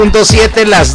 7, las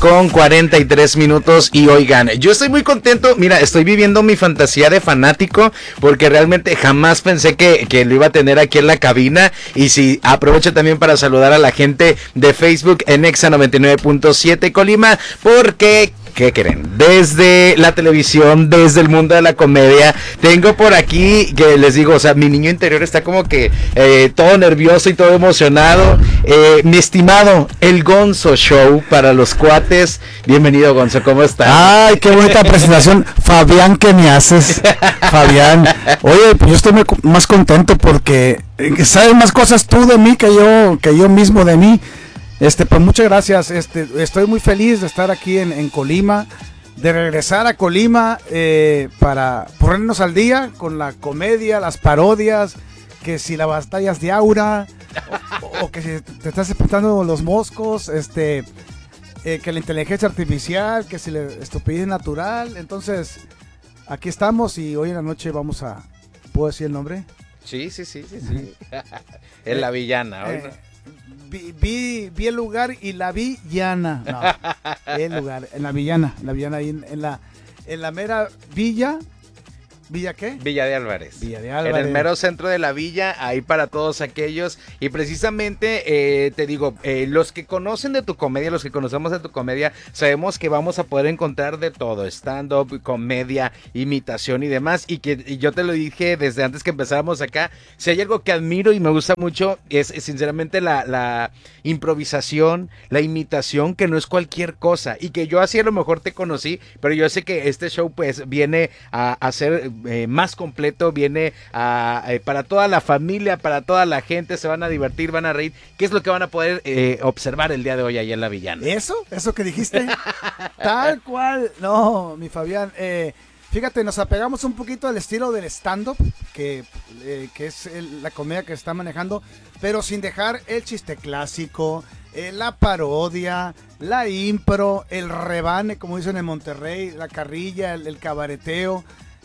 12:43 y oigan, yo estoy muy contento, mira, estoy viviendo mi fantasía de fanático porque realmente jamás pensé que lo iba a tener aquí en la cabina. Y sí, aprovecho también para saludar a la gente de Facebook en Exa 99.7 Colima, porque ¿qué creen? Desde la televisión, desde el mundo de la comedia, tengo por aquí que les digo, o sea, mi niño interior está como que todo nervioso y todo emocionado. Mi estimado, el Gonzo Show para los cuates. Bienvenido, Gonzo, ¿cómo estás? Ay, qué bonita presentación. Fabián, ¿qué me haces? Fabián, oye, pues yo estoy más contento porque sabes más cosas tú de mí que yo mismo de mí. Pues muchas gracias, estoy muy feliz de estar aquí en Colima, de regresar a Colima para ponernos al día con la comedia, las parodias, que si las batallas de Aura, o que si te estás espantando los moscos, que la inteligencia artificial, que si la estupidez natural. Entonces, aquí estamos y hoy en la noche vamos a, ¿puedo decir el nombre? Sí. En la villana, hoy no. Vi el lugar y la vi llana. No, el lugar, en la villana ahí en la mera villa. ¿Villa qué? Villa de Álvarez. Villa de Álvarez. En el mero centro de la villa, ahí para todos aquellos. Y precisamente, te digo, los que conocen de tu comedia, los que conocemos de tu comedia, sabemos que vamos a poder encontrar de todo: stand-up, comedia, imitación y demás. Y yo te lo dije desde antes que empezáramos acá. Si hay algo que admiro y me gusta mucho, es sinceramente la improvisación, la imitación, que no es cualquier cosa. Y que yo así a lo mejor te conocí, pero yo sé que este show pues viene a ser más completo, viene para toda la familia, para toda la gente. Se van a divertir, van a reír. ¿Qué es lo que van a poder observar el día de hoy ahí en la villana? Eso que dijiste, tal cual. No, mi Fabián, fíjate, nos apegamos un poquito al estilo del stand-up, que es la comedia que está manejando, pero sin dejar el chiste clásico, la parodia, la impro, el rebane, como dicen en Monterrey, la carrilla, el cabareteo.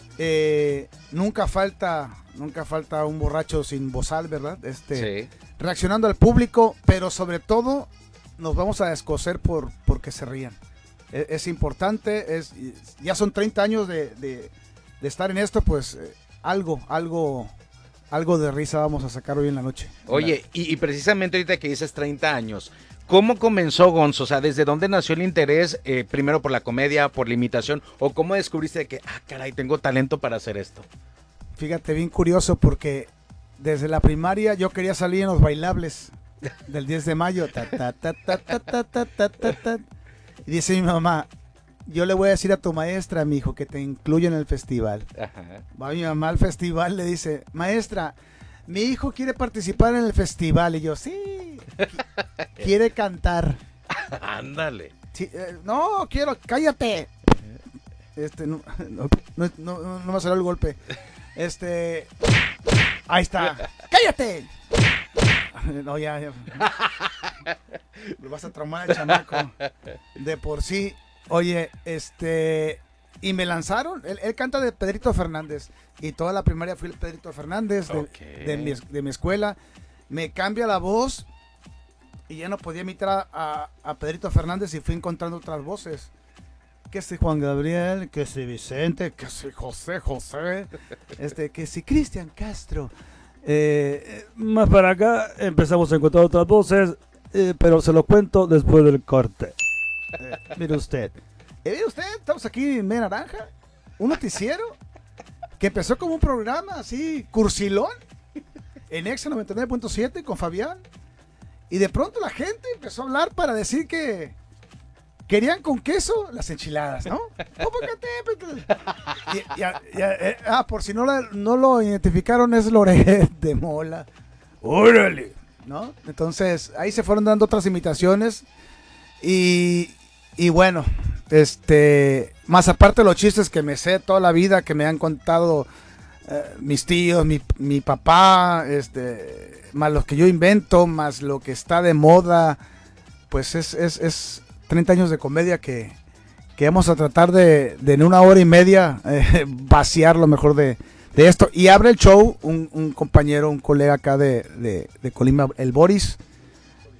Nunca falta un borracho sin bozal, ¿verdad? Sí. Reaccionando al público, pero sobre todo nos vamos a descoser porque se rían. Es importante, ya son 30 años de estar en esto, pues algo de risa vamos a sacar hoy en la noche. Oye, y precisamente ahorita que dices 30 años, ¿cómo comenzó, Gonzo? O sea, ¿desde dónde nació el interés? Primero por la comedia, por la imitación, o ¿cómo descubriste que, caray, tengo talento para hacer esto? Fíjate, bien curioso, porque desde la primaria yo quería salir en los bailables del 10 de mayo. Y dice mi mamá, yo le voy a decir a tu maestra, mi hijo, que te incluya en el festival. Ajá. Va mi mamá al festival, le dice, maestra, mi hijo quiere participar en el festival. Y yo, sí, quiere cantar. Ándale. Sí, no, cállate. No me salió el golpe. Ahí está. ¡Cállate! No, ya. Lo vas a traumar al chamaco. De por sí. Oye, y me lanzaron. Él canta de Pedrito Fernández. Y toda la primaria fui el Pedrito Fernández de mi escuela. Me cambia la voz. Y ya no podía imitar a Pedrito Fernández y fui encontrando otras voces. Que si Juan Gabriel, que si Vicente, que si José, que si Cristian Castro. Más para acá empezamos a encontrar otras voces, pero se lo cuento después del corte. Mire usted, estamos aquí en Media Naranja, un noticiero que empezó como un programa así, cursilón, en Exa 99.7 con Fabián, y de pronto la gente empezó a hablar para decir que querían con queso las enchiladas, ¿no? Por si no lo identificaron, es Loret de Mola. ¡Órale! ¿No? Entonces, ahí se fueron dando otras imitaciones. Y bueno, más aparte de los chistes que me sé toda la vida, que me han contado mis tíos, mi papá, más los que yo invento, más lo que está de moda, pues es 30 años de comedia que vamos a tratar de en 1 hora y media vaciar lo mejor de esto. Y abre el show un compañero, un colega acá de Colima, el Boris.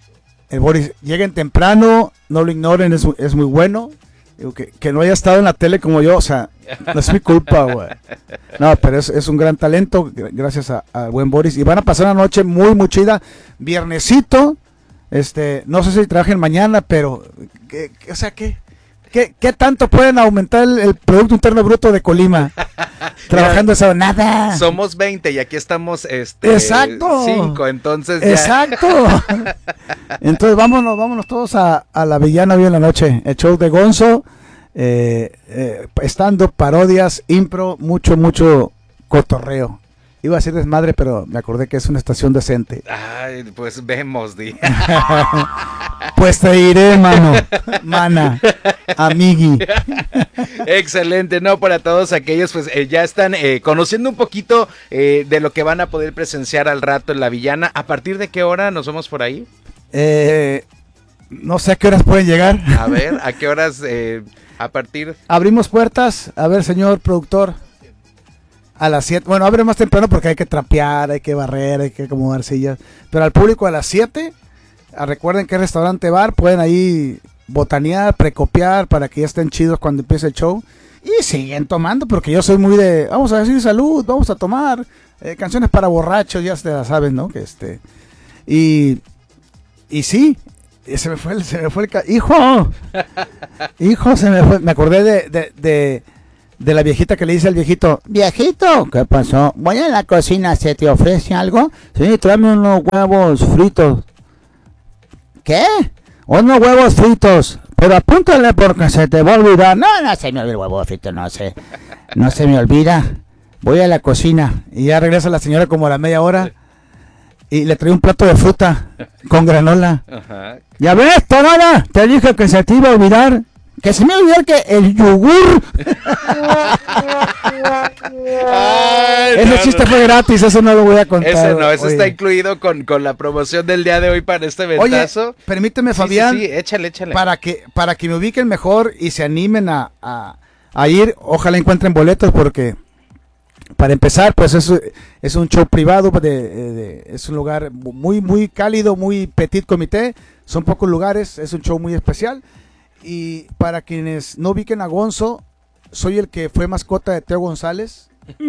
el Boris, lleguen temprano, no lo ignoren, es muy bueno. Digo, que no haya estado en la tele como yo, o sea, no es mi culpa, güey. No, pero es un gran talento, gracias al buen Boris. Y van a pasar una noche muy, muy chida. Viernesito, no sé si trabajen mañana, pero, o sea, ¿qué tanto pueden aumentar el Producto Interno Bruto de Colima? Trabajando eso, nada. Somos 20 y aquí estamos, exacto. 5, entonces ya. Exacto. Entonces vámonos todos a la Villana hoy en la noche. El show de Gonzo, stand-up, parodias, impro, mucho cotorreo. Iba a decir desmadre, pero me acordé que es una estación decente. Ay, pues vemos, di. Pues te diré, mana, amigui. Excelente, ¿no? Para todos aquellos, pues ya están conociendo un poquito de lo que van a poder presenciar al rato en la Villana. ¿A partir de qué hora nos vamos por ahí? No sé a qué horas pueden llegar. A ver, ¿a qué horas? A partir... Abrimos puertas, a ver, señor productor. A las 7, bueno, abre más temprano porque hay que trapear, hay que barrer, hay que acomodar sillas. Pero al público a las 7, recuerden que es restaurante bar, pueden ahí botanear, precopiar para que ya estén chidos cuando empiece el show. Y siguen tomando, porque yo soy muy de, vamos a decir salud, vamos a tomar, canciones para borrachos, ya se las sabes, ¿no? Y sí, se me fue el hijo, se me fue, me acordé de la viejita que le dice al viejito, viejito, ¿qué pasó? Voy a la cocina, ¿se te ofrece algo? Sí, tráeme unos huevos fritos. ¿Qué? Unos huevos fritos, pero apúntale porque se te va a olvidar. No se me olvida el huevo frito, no se me olvida. Voy a la cocina y ya regresa la señora como a la media hora y le trae un plato de fruta con granola. Ajá. Ya ves, Tonada, te dije que se te iba a olvidar. Que se me olvidó que el yogur. Ese chiste fue gratis, eso no lo voy a contar. Ese no, ese está incluido con la promoción del día de hoy para este ventazo. Oye, permíteme, Fabián. Sí, échale. Para que me ubiquen mejor y se animen a ir, ojalá encuentren boletos porque, para empezar, pues es un show privado, es un lugar muy, muy cálido, muy petit comité. Son pocos lugares, es un show muy especial. Y para quienes no ubiquen a Gonzo, soy el que fue mascota de Teo González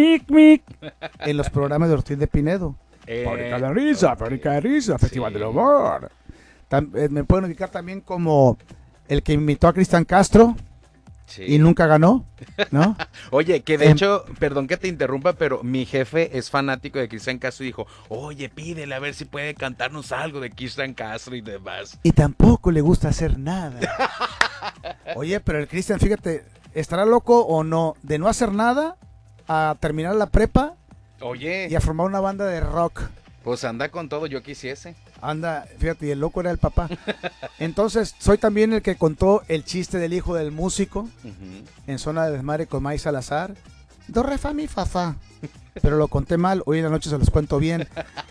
en los programas de Ortiz de Pinedo. Fábrica de risa, Festival del Humor. Me pueden ubicar también como el que imitó a Cristian Castro. Sí. Y nunca ganó, ¿no? Oye, que de hecho, perdón que te interrumpa, pero mi jefe es fanático de Cristian Castro y dijo, oye, pídele a ver si puede cantarnos algo de Cristian Castro y demás. Y tampoco le gusta hacer nada. Oye, pero el Cristian, fíjate, ¿estará loco o no de no hacer nada a terminar la prepa? Oye. Y a formar una banda de rock. Pues anda con todo, yo quisiese. Anda, fíjate, y el loco era el papá. Entonces, soy también el que contó el chiste del hijo del músico en Zona de Desmadre con May Salazar. Do, re, fa, mi, fa, fa. Pero lo conté mal, hoy en la noche se los cuento bien.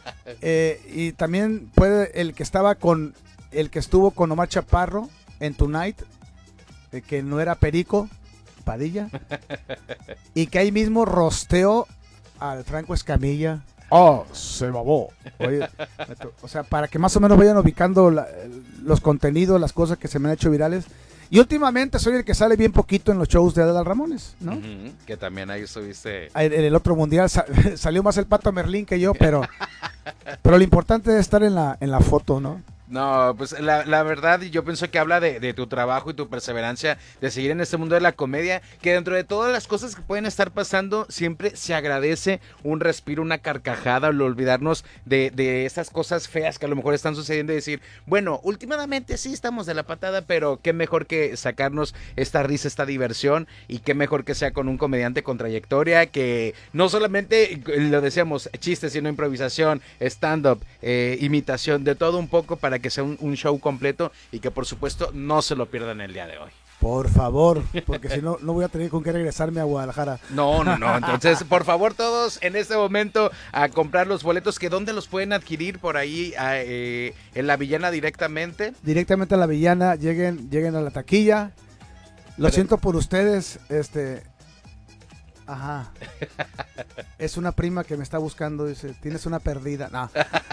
Y también puede el que estuvo con Omar Chaparro en Tonight, que no era Perico Padilla, y que ahí mismo rosteó al Franco Escamilla. Oh, se babó. Oye, o sea, para que más o menos vayan ubicando los contenidos, las cosas que se me han hecho virales. Y últimamente soy el que sale bien poquito en los shows de Adal Ramones, ¿no? Que también ahí estuviste. En el otro mundial salió más el Pato Merlín que yo, pero lo importante es estar en la foto, ¿no? No, pues la verdad, yo pienso que habla de tu trabajo y tu perseverancia de seguir en este mundo de la comedia, que dentro de todas las cosas que pueden estar pasando, siempre se agradece un respiro, una carcajada, el olvidarnos de esas cosas feas que a lo mejor están sucediendo y decir, bueno, últimamente sí estamos de la patada, pero qué mejor que sacarnos esta risa, esta diversión, y qué mejor que sea con un comediante con trayectoria, que no solamente, lo decíamos, chistes, sino improvisación, stand-up, imitación, de todo un poco para que sea un show completo y que por supuesto no se lo pierdan el día de hoy. Por favor, porque si no, no voy a tener con qué regresarme a Guadalajara. No. Entonces, por favor, todos en este momento a comprar los boletos, que ¿dónde los pueden adquirir? Por ahí en la Villana directamente. Directamente a la Villana, lleguen a la taquilla. Lo siento por ustedes, Ajá. Es una prima que me está buscando, dice, tienes una perdida. No.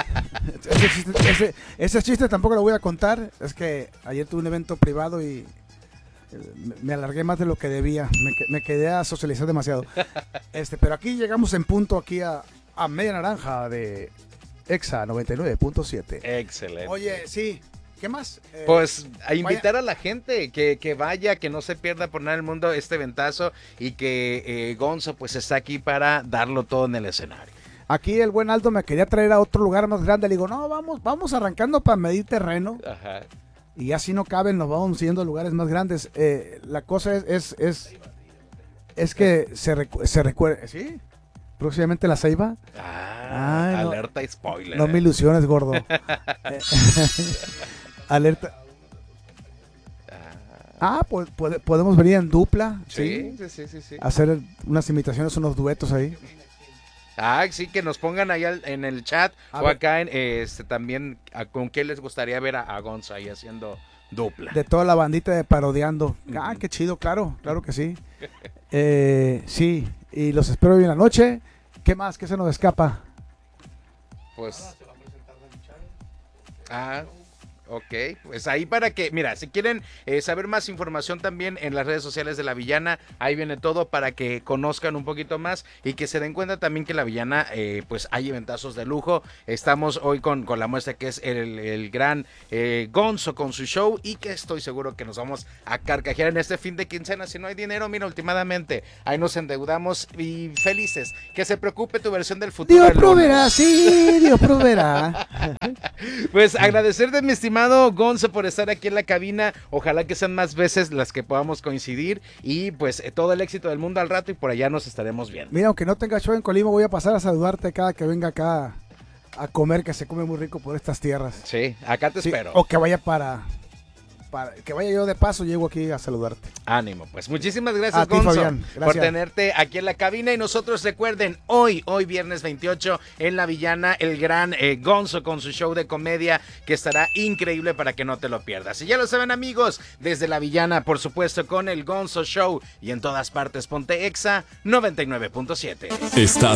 Ese chiste tampoco lo voy a contar. Es que ayer tuve un evento privado y me alargué más de lo que debía. Me quedé a socializar demasiado. Pero aquí llegamos en punto aquí a Media Naranja de Exa 99.7. Excelente. Oye, sí. ¿Qué más? Pues a invitar a la gente que vaya, que no se pierda por nada del mundo este eventazo y que Gonzo pues está aquí para darlo todo en el escenario. Aquí el buen Aldo me quería traer a otro lugar más grande. Le digo, no, vamos arrancando para medir terreno. Ajá. Y así no caben, nos vamos yendo a lugares más grandes. La cosa es que se recuerda. ¿Sí? Próximamente la Ceiba. Ay, alerta y spoiler. No me ilusiones, gordo. Alerta. Pues podemos venir en dupla. Sí. Hacer unas imitaciones, unos duetos ahí. Sí, que nos pongan ahí en el chat o acá también con qué les gustaría ver a Gonzo ahí haciendo dupla. De toda la bandita de parodiando. Qué chido, claro que sí. Sí, y los espero hoy en la noche. ¿Qué más? ¿Qué se nos escapa? Pues... Ok, pues ahí para que, mira, si quieren saber más información también en las redes sociales de La Villana, ahí viene todo para que conozcan un poquito más y que se den cuenta también que La Villana, pues hay eventazos de lujo. Estamos hoy con la muestra que es el gran Gonzo con su show y que estoy seguro que nos vamos a carcajear en este fin de quincena. Si no hay dinero, mira, últimamente ahí nos endeudamos y felices. Que se preocupe tu versión del futuro. Dios proveerá, sí, Dios proveerá. Pues agradecerte, mi estimado Gonzo, por estar aquí en la cabina. Ojalá que sean más veces las que podamos coincidir y pues todo el éxito del mundo al rato y por allá nos estaremos viendo. Mira, aunque no tenga show en Colima, voy a pasar a saludarte cada que venga acá a comer, que se come muy rico por estas tierras. Sí, acá te espero. O que vaya para que vaya yo de paso, llego aquí a saludarte. Ánimo, pues muchísimas gracias, Gonzo, Fabián, por tenerte aquí en la cabina. Y nosotros recuerden, hoy viernes 28 en La Villana, el gran Gonzo con su show de comedia que estará increíble para que no te lo pierdas. Y ya lo saben, amigos, desde La Villana, por supuesto, con el Gonzo Show y en todas partes, ponte Exa 99.7.